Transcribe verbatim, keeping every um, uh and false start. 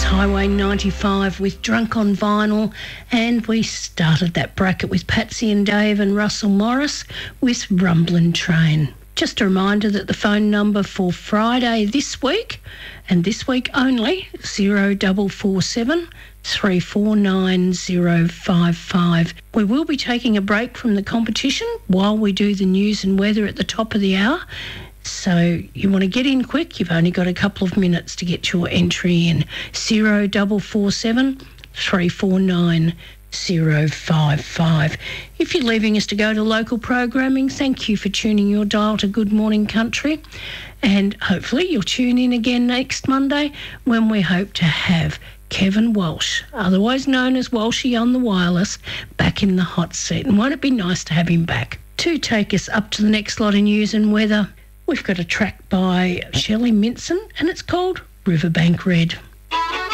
Highway ninety-five with Drunk on Vinyl, and we started that bracket with Patsy and Dave and Russell Morris with Rumblin' Train. Just a reminder that the phone number for Friday this week, and this week only, zero four four seven, three four nine zero five five. We will be taking a break from the competition while we do the news and weather at the top of the hour. So you want to get in quick, you've only got a couple of minutes to get your entry in. zero four four seven, three four nine zero five five. If you're leaving us to go to local programming, thank you for tuning your dial to Good Morning Country, and hopefully you'll tune in again next Monday when we hope to have Kevin Walsh, otherwise known as Walshy on the wireless, back in the hot seat. And won't it be nice to have him back? To take us up to the next lot of news and weather, we've got a track by Shelley Minson and it's called Riverbank Red.